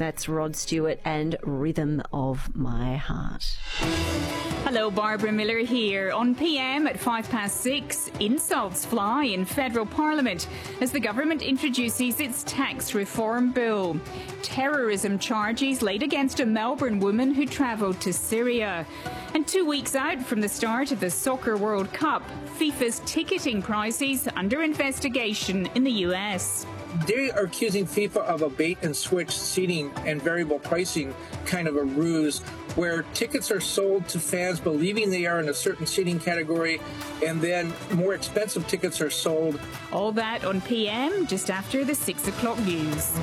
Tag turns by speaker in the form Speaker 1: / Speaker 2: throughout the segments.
Speaker 1: That's Rod Stewart and Rhythm of My Heart.
Speaker 2: Hello, Barbara Miller here. On PM at 6:05, insults fly in federal parliament as the government introduces its tax reform bill. Terrorism charges laid against a Melbourne woman who travelled to Syria. And 2 weeks out from the start of the Soccer World Cup, FIFA's ticketing prices under investigation in the US.
Speaker 3: They are accusing FIFA of a bait-and-switch seating and variable pricing kind of a ruse, where tickets are sold to fans believing they are in a certain seating category, and then more expensive tickets are sold.
Speaker 2: All that on PM just after the 6 o'clock news.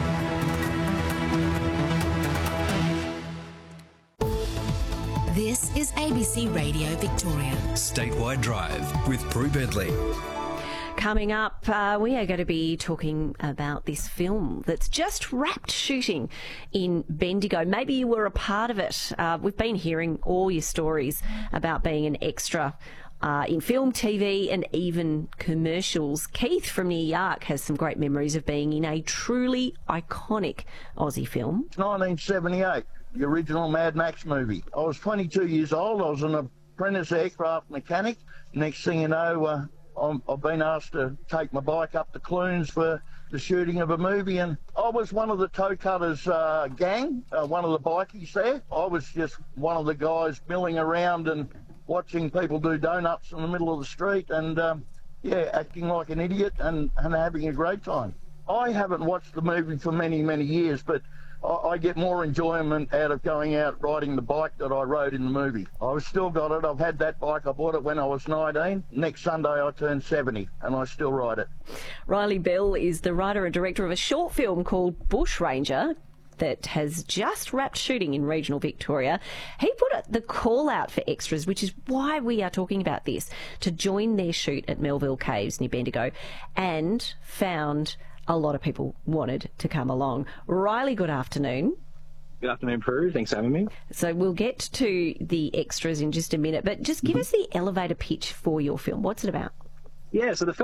Speaker 4: This is ABC Radio Victoria.
Speaker 5: Statewide Drive with Prue Bentley.
Speaker 1: Coming up, we are going to be talking about this film that's just wrapped shooting in Bendigo. Maybe you were a part of it. We've been hearing all your stories about being an extra in film, TV and even commercials. Keith from Near Yark has some great memories of being in a truly iconic Aussie film.
Speaker 6: 1978, the original Mad Max movie. I was 22 years old. I was an apprentice aircraft mechanic. Next thing you know, I've been asked to take my bike up to Clunes for the shooting of a movie, and I was one of the toe cutters gang, one of the bikies there. I was just one of the guys milling around and watching people do donuts in the middle of the street and, acting like an idiot and having a great time. I haven't watched the movie for many, many years, but I get more enjoyment out of going out riding the bike that I rode in the movie. I've still got it. I've had that bike. I bought it when I was 19. Next Sunday I turn 70 and I still ride it.
Speaker 1: Riley Bell is the writer and director of a short film called Bush Ranger that has just wrapped shooting in regional Victoria. He put the call out for extras, which is why we are talking about this, to join their shoot at Melville Caves near Bendigo, and found a lot of people wanted to come along. Riley, good afternoon.
Speaker 7: Good afternoon, Prue. Thanks for having me.
Speaker 1: So we'll get to the extras in just a minute, but just give us the elevator pitch for your film. What's it about?
Speaker 7: Yeah, so the film